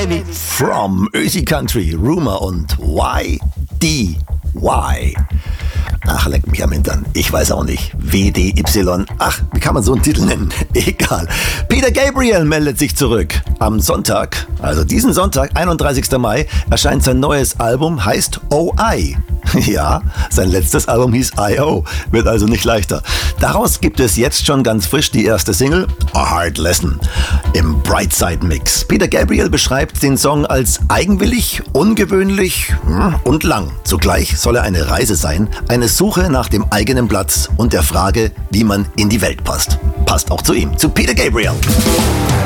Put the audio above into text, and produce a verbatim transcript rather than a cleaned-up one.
baby. From Ösi Country, Rumor und Y D Y. Ach, leck mich am Hintern. Ich weiß auch nicht. W D Y. Ach, wie kann man so einen Titel nennen? Egal. Peter Gabriel meldet sich zurück. Am Sonntag, also diesen Sonntag, einunddreißigsten Mai, erscheint sein neues Album, heißt O I. Ja, sein letztes Album hieß I O. Wird also nicht leichter. Daraus gibt es jetzt schon ganz frisch die erste Single, A Hard Lesson, im Brightside Mix. Peter Gabriel beschreibt den Song als eigenwillig, ungewöhnlich und lang. Zugleich soll er eine Reise sein, eine Suche nach dem eigenen Platz und der Frage, wie man in die Welt passt. Passt auch zu ihm, zu Peter Gabriel.